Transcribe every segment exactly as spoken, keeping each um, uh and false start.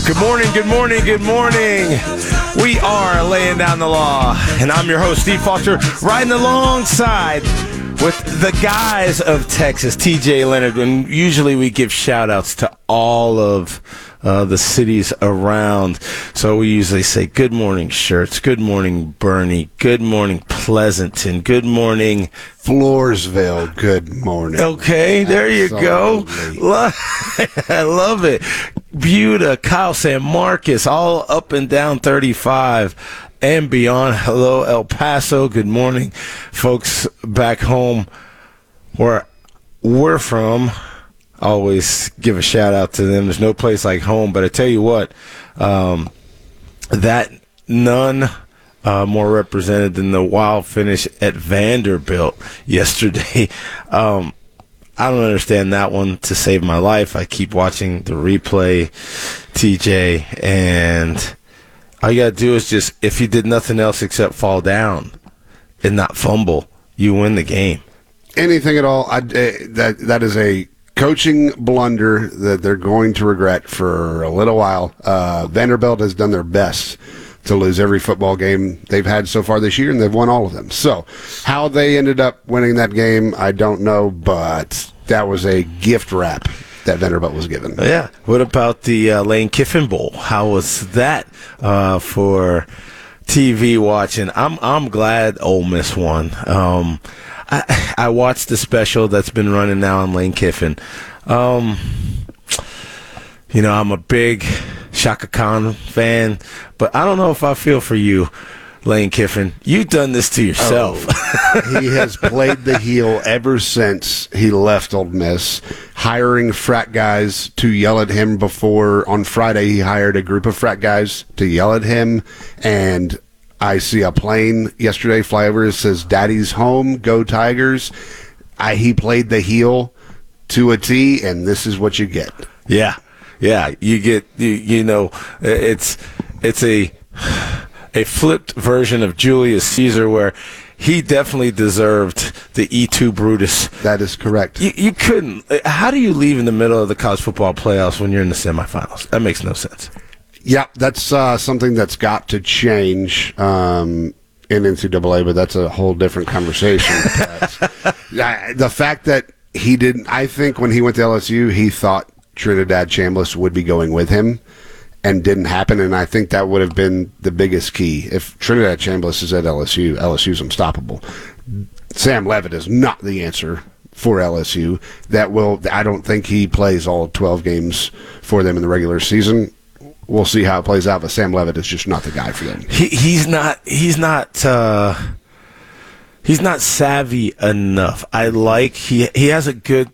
Good morning, good morning, good morning. We are laying down the law, and I'm your host, Steve Foster, riding alongside with the guys of Texas, T J Leonard, and usually we give shout-outs to all of uh, the cities around. So we usually say, good morning, Shirts, good morning, Bernie, good morning, Pleasanton, good morning, Floresville, good morning. Okay, there you Absolutely. go. I love it. Buda, Kyle San Marcos, all up and down thirty-five and beyond. Hello, El Paso. Good morning, folks back home where we're from. Always give a shout out to them. There's no place like home, but I tell you what, um, that none uh, more represented than the wild finish at Vanderbilt yesterday. Um, I don't understand that one to save my life. I keep watching the replay, T J, and all you got to do is just, if you did nothing else except fall down and not fumble, you win the game. Anything at all, I, uh, that that is a coaching blunder that they're going to regret for a little while. Uh, Vanderbilt has done their best to lose every football game they've had so far this year, and they've won all of them. So how they ended up winning that game, I don't know, but that was a gift wrap that Vanderbilt was given. Yeah. What about the uh, Lane Kiffin Bowl? How was that uh, for T V watching? I'm I'm glad Ole Miss won. Um, I, I watched the special that's been running now on Lane Kiffin. Um, you know, I'm a big Shaka Khan fan, but I don't know if I feel for you, Lane Kiffin. You've done this to yourself. Oh, he has played the heel ever since he left Ole Miss, hiring frat guys to yell at him before. On Friday, he hired a group of frat guys to yell at him, and I see a plane yesterday fly over. It says, "Daddy's home, go Tigers." I, he played the heel to a T, and this is what you get. Yeah. Yeah, you get you, you know it's it's a a flipped version of Julius Caesar where he definitely deserved the E two Brutus. That is correct. You, you couldn't. How do you leave in the middle of the college football playoffs when you're in the semifinals? That makes no sense. Yeah, that's uh, something that's got to change um, in N C double A, but that's a whole different conversation. But, I, the fact that he didn't, I think when he went to L S U, he thought Trinidad Chambliss would be going with him, and didn't happen, and I think that would have been the biggest key. If Trinidad Chambliss is at L S U, L S U's unstoppable. Sam Levitt is not the answer for L S U. That will, I don't think he plays all twelve games for them in the regular season. We'll see how it plays out, but Sam Levitt is just not the guy for them. He, he's not. He's not. Uh, he's not savvy enough. I like he. He has a good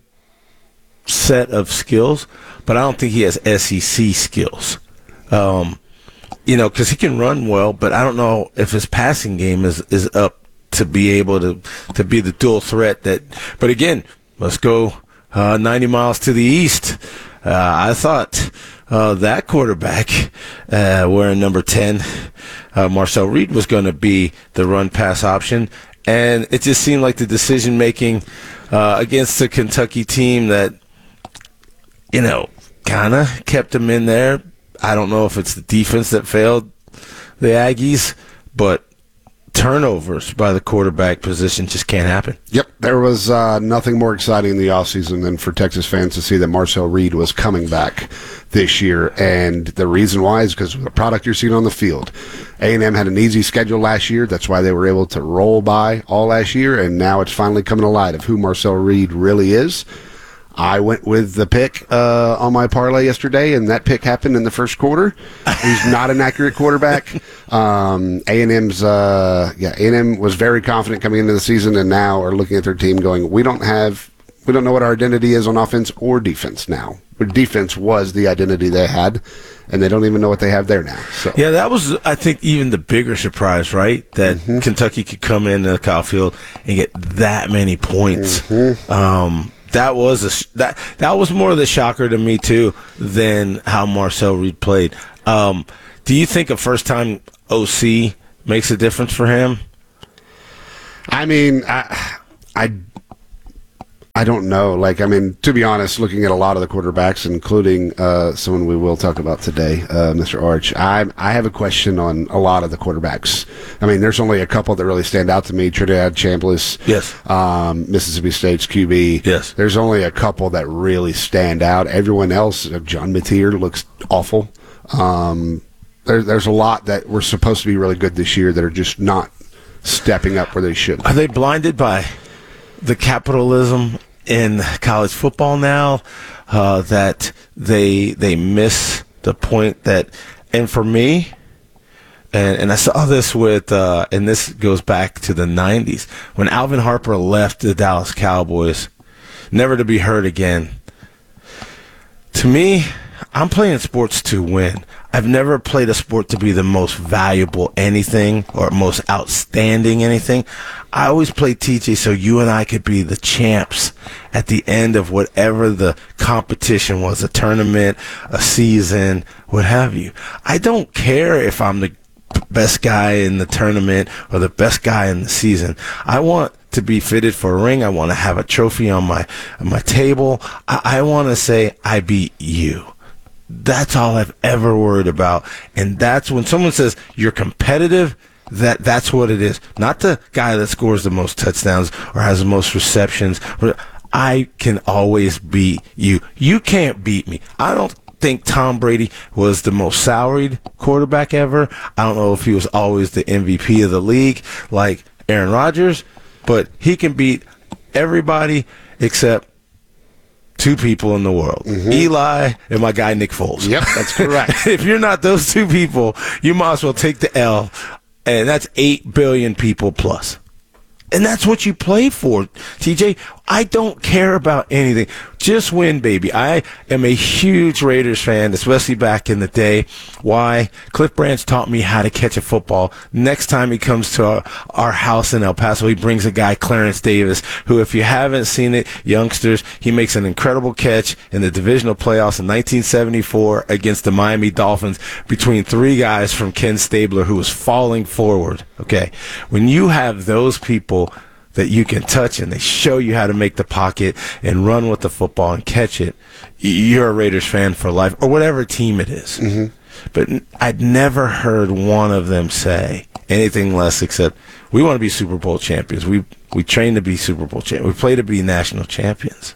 set of skills, but I don't think he has S E C skills. Um, you know, because he can run well, but I don't know if his passing game is, is up to be able to to be the dual threat. That, but again, let's go uh, ninety miles to the east. Uh, I thought uh, that quarterback, uh, wearing number ten, uh, Marcel Reed, was going to be the run pass option, and it just seemed like the decision making uh, against the Kentucky team that, you know, kind of kept him in there. I don't know if it's the defense that failed the Aggies, but turnovers by the quarterback position just can't happen. Yep, there was uh, nothing more exciting in the offseason than for Texas fans to see that Marcel Reed was coming back this year, and the reason why is because of the product you're seeing on the field. A and M had an easy schedule last year. That's why they were able to roll by all last year, and now it's finally coming to light of who Marcel Reed really is. I went with the pick uh, on my parlay yesterday, and that pick happened in the first quarter. He's not an accurate quarterback. Um, A and M's, uh, yeah, A and M was very confident coming into the season, and now are looking at their team going, we don't have, we don't know what our identity is on offense or defense now. Their defense was the identity they had, and they don't even know what they have there now. So. Yeah, that was, I think, even the bigger surprise, right? That mm-hmm. Kentucky could come into the Kyle Field and get that many points. Mm-hmm. Um, That was a that that was more of the shocker to me too than how Marcel Reed played. Um, do you think a first-time O C makes a difference for him? I mean, I, I I don't know. Like, I mean, to be honest, looking at a lot of the quarterbacks, including uh, someone we will talk about today, uh, Mister Arch, I I have a question on a lot of the quarterbacks. I mean, there's only a couple that really stand out to me. Trinidad Chambliss, yes. Um, Mississippi State's Q B. Yes. There's only a couple that really stand out. Everyone else, uh, John Mateer looks awful. Um, there, there's a lot that were supposed to be really good this year that are just not stepping up where they should. Are they blinded by the capitalism in college football now, uh, that they they miss the point that, and for me, and, and I saw this with, uh, and this goes back to the nineties, when Alvin Harper left the Dallas Cowboys, never to be heard again. To me, I'm playing sports to win. I've never played a sport to be the most valuable anything or most outstanding anything. I always played T J so you and I could be the champs at the end of whatever the competition was, a tournament, a season, what have you. I don't care if I'm the best guy in the tournament or the best guy in the season. I want to be fitted for a ring. I want to have a trophy on my on my table. I, I want to say I beat you. That's all I've ever worried about. And that's when someone says you're competitive, that that's what it is. Not the guy that scores the most touchdowns or has the most receptions. I can always beat you. You can't beat me. I don't think Tom Brady was the most salaried quarterback ever. I don't know if he was always the M V P of the league like Aaron Rodgers, but he can beat everybody except two people in the world, mm-hmm. Eli and my guy Nick Foles. Yep, that's correct. If you're not those two people, you might as well take the L, and that's eight billion people plus. And that's what you play for, T J. I don't care about anything. Just win, baby. I am a huge Raiders fan, especially back in the day. Why? Cliff Branch taught me how to catch a football. Next time he comes to our, our house in El Paso, he brings a guy, Clarence Davis, who, if you haven't seen it, youngsters, he makes an incredible catch in the divisional playoffs in nineteen seventy-four against the Miami Dolphins between three guys from Ken Stabler, who was falling forward. Okay. When you have those people that you can touch and they show you how to make the pocket and run with the football and catch it, you're a Raiders fan for life, or whatever team it is. Mm-hmm. But I'd never heard one of them say anything less except, we want to be Super Bowl champions. We we train to be Super Bowl champions. We play to be national champions.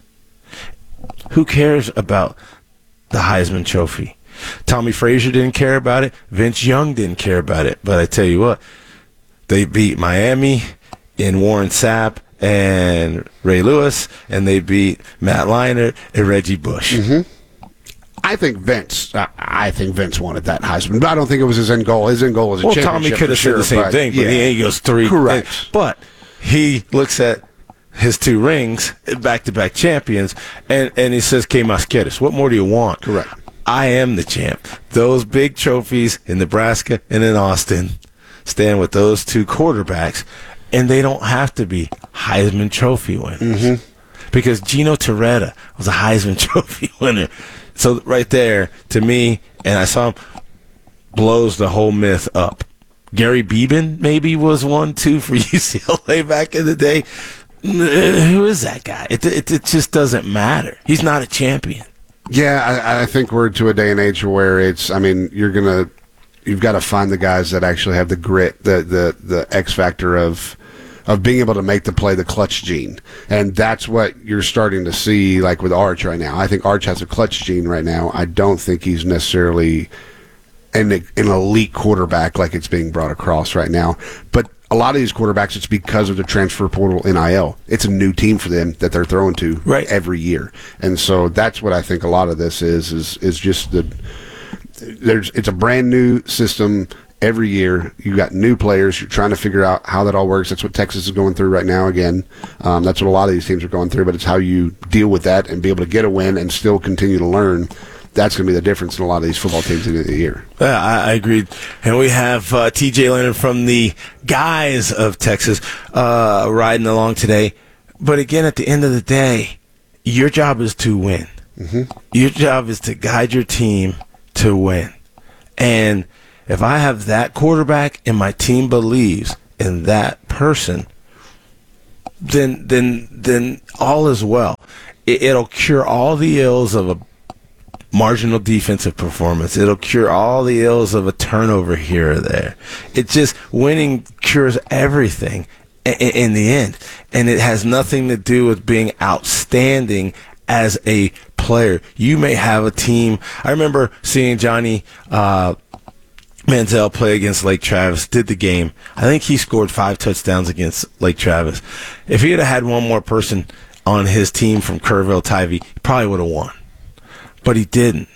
Who cares about the Heisman Trophy? Tommy Frazier didn't care about it. Vince Young didn't care about it. But I tell you what, they beat Miami in Warren Sapp and Ray Lewis, and they beat Matt Leinart and Reggie Bush. Mm-hmm. I think Vince. Uh, I think Vince wanted that Heisman, but I don't think it was his end goal. His end goal was a well, championship. Tommy could have sure, said the same but, thing, but yeah. he goes three. Correct. And, but he looks at his two rings, back-to-back champions, and, and he says, "Que más quieres? What more do you want?" Correct. I am the champ. Those big trophies in Nebraska and in Austin stand with those two quarterbacks. And they don't have to be Heisman Trophy winners. Mm-hmm. Because Gino Torretta was a Heisman Trophy winner. So right there, to me, and I saw him, blows the whole myth up. Gary Beeman maybe was one, too, for U C L A back in the day. Who is that guy? It, it, it just doesn't matter. He's not a champion. Yeah, I, I think we're to a day and age where it's, I mean, you're going to, you've got to find the guys that actually have the grit, the the the X factor of of being able to make the play, the clutch gene, and that's what you're starting to see, like with Arch right now. I think Arch has a clutch gene right now. I don't think he's necessarily an an elite quarterback like it's being brought across right now. But a lot of these quarterbacks, it's because of the transfer portal N I L. It's a new team for them that they're throwing to right. every year, and so that's what I think a lot of this is is is just the. There's it's a brand new system every year. You got new players. You're trying to figure out how that all works. That's what Texas is going through right now. Again, um, that's what a lot of these teams are going through. But it's how you deal with that and be able to get a win and still continue to learn. That's going to be the difference in a lot of these football teams in the year. Yeah, I, I agree. And we have uh, T J Leonard from the Guys of Texas uh, riding along today. But again, at the end of the day, your job is to win. Mm-hmm. Your job is to guide your team to win. And if I have that quarterback and my team believes in that person, then then then all is well. It, it'll cure all the ills of a marginal defensive performance. It'll cure all the ills of a turnover here or there. It just, winning cures everything in, in the end. And it has nothing to do with being outstanding as a player. You may have a team. I remember seeing Johnny uh, Manziel play against Lake Travis, did the game. I think he scored five touchdowns against Lake Travis. If he had had one more person on his team from Kerrville-Tivy, he probably would have won. But he didn't.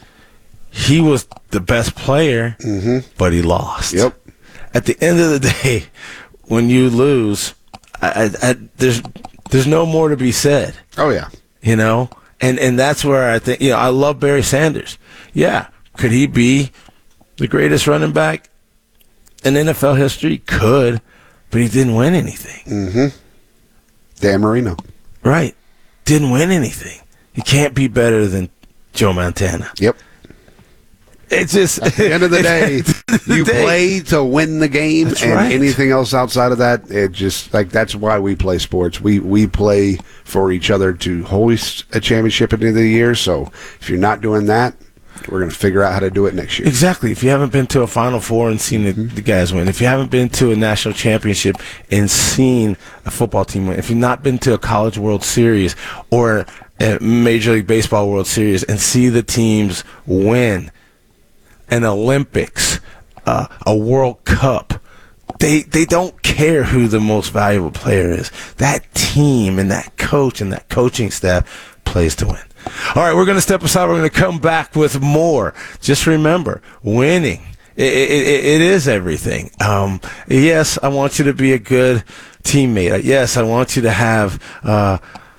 He was the best player, mm-hmm. but he lost. Yep. At the end of the day, when you lose, I, I, I, there's there's no more to be said. Oh, yeah. You know? And and that's where I think, you know, I love Barry Sanders. Yeah. Could he be the greatest running back in N F L history? Could. But he didn't win anything. Mm-hmm. Dan Marino. Right. Didn't win anything. He can't be better than Joe Montana. Yep. It's just, at the end of the day, the you day. play to win the game, That's and right. anything else outside of that, it just, like, that's why we play sports. We we play for each other to hoist a championship at the end of the year. So if you're not doing that, we're going to figure out how to do it next year. Exactly. If you haven't been to a Final Four and seen mm-hmm. the, the guys win, if you haven't been to a national championship and seen a football team win, if you've not been to a College World Series or a Major League Baseball World Series and see the teams win an Olympics, uh, a World Cup, they they don't care who the most valuable player is. That team and that coach and that coaching staff plays to win. All right, we're going to step aside. We're going to come back with more. Just remember, winning, it, it, it is everything. Um, yes, I want you to be a good teammate. Yes, I want you to have, uh,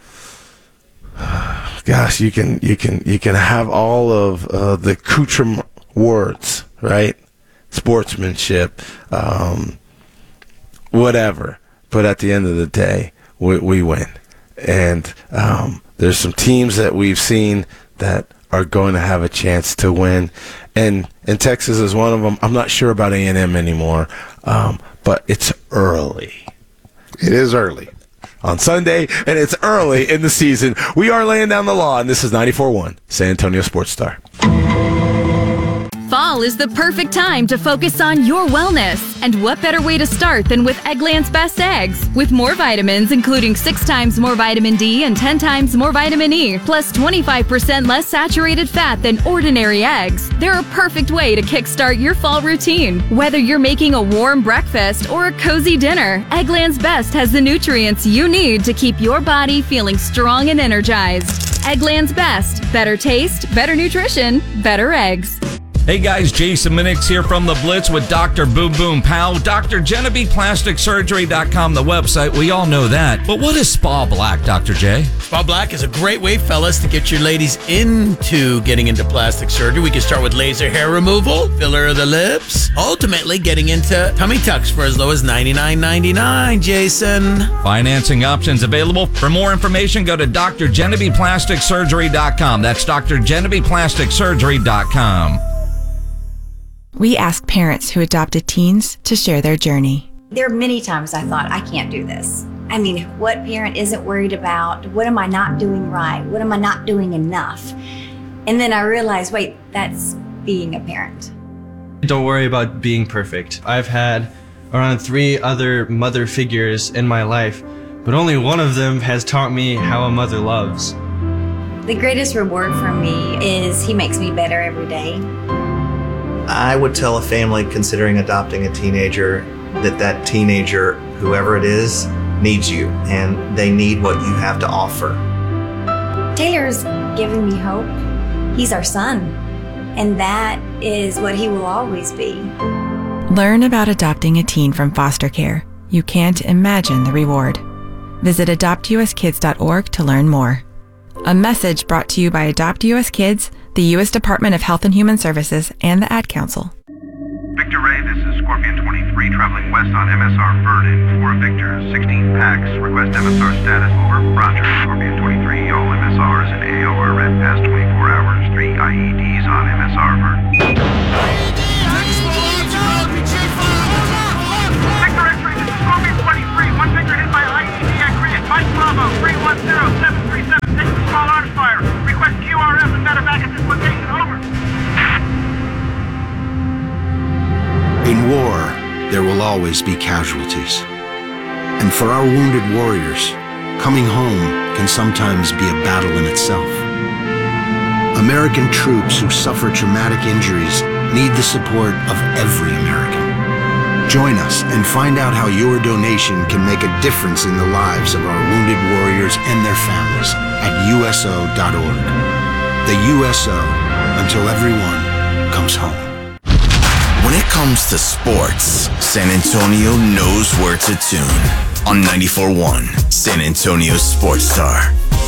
gosh, you can you can you can have all of uh, the accoutrement words, right? Sportsmanship, um, whatever. But at the end of the day, we, we win. And um, there's some teams that we've seen that are going to have a chance to win. And, and Texas is one of them. I'm not sure about A and M anymore, um, but it's early. It is early. On Sunday, and it's early in the season. We are laying down the law, and this is ninety-four point one San Antonio Sports Star. Fall is the perfect time to focus on your wellness. And what better way to start than with Eggland's Best Eggs? With more vitamins, including six times more vitamin D and ten times more vitamin E, plus twenty-five percent less saturated fat than ordinary eggs, they're a perfect way to kickstart your fall routine. Whether you're making a warm breakfast or a cozy dinner, Eggland's Best has the nutrients you need to keep your body feeling strong and energized. Eggland's Best. Better taste, better nutrition, better eggs. Hey guys, Jason Minix here from The Blitz with Doctor Boom Boom Pow. Doctor Genevieve Plastic Surgery dot com, the website. We all know that. But what is Spa Black, Doctor J? Spa Black is a great way, fellas, to get your ladies into getting into plastic surgery. We can start with laser hair removal, filler of the lips, ultimately getting into tummy tucks for as low as ninety-nine ninety-nine, Jason. Financing options available. For more information, go to Doctor Genevieve Plastic Surgery dot com. That's Doctor Genevieve Plastic Surgery dot com. We ask parents who adopted teens to share their journey. There are many times I thought, I can't do this. I mean, what parent isn't worried about, what am I not doing right? What am I not doing enough? And then I realized, wait, that's being a parent. Don't worry about being perfect. I've had around three other mother figures in my life, but only one of them has taught me how a mother loves. The greatest reward for me is he makes me better every day. I would tell a family considering adopting a teenager that that teenager, whoever it is, needs you, and they need what you have to offer. Taylor's giving me hope. He's our son, and that is what he will always be. Learn about adopting a teen from foster care. You can't imagine the reward. Visit adopt u s kids dot org to learn more. A message brought to you by Adopt U S Kids, the U S Department of Health and Human Services, and the Ad Council. Victor Ray, this is Scorpion twenty-three traveling west on M S R Vernon for Victor. sixteen packs, request M S R status, over. Roger, Scorpion twenty-three, all M S Rs and A O are read past twenty-four hours. Three I E Ds on M S R Vernon. Victor X-ray, this is Scorpion twenty-three. One Victor hit by I E D In war, there will always be casualties. And for our wounded warriors, coming home can sometimes be a battle in itself. American troops who suffer traumatic injuries need the support of every American. Join us and find out how your donation can make a difference in the lives of our wounded warriors and their families at U S O dot org. The U S O, until everyone comes home. When it comes to sports, San Antonio knows where to tune. On ninety-four point one, San Antonio Sports Star.